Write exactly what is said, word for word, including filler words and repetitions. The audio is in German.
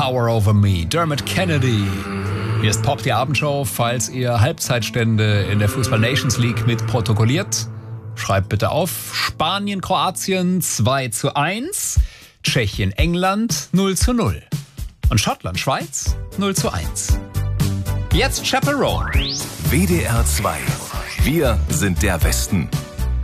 Power Over Me, Dermot Kennedy. Hier ist Pop, die Abendshow. Falls ihr Halbzeitstände in der Fußball Nations League mit protokolliert, schreibt bitte auf. Spanien, Kroatien zwei zu eins, Tschechien, England null zu null und Schottland, Schweiz null zu eins. Jetzt Chaperone. W D R zwei. Wir sind der Westen.